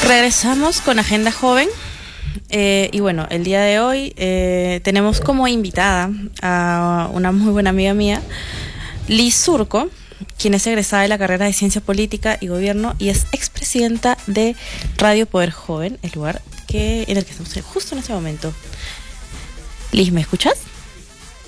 Regresamos con Agenda Joven. Y bueno, el día de hoy tenemos como invitada a una muy buena amiga mía, Liz Surco, quien es egresada de la carrera de Ciencia Política y Gobierno y es expresidenta de Radio Poder Joven, el lugar en el que estamos justo en este momento. Liz, ¿me escuchas?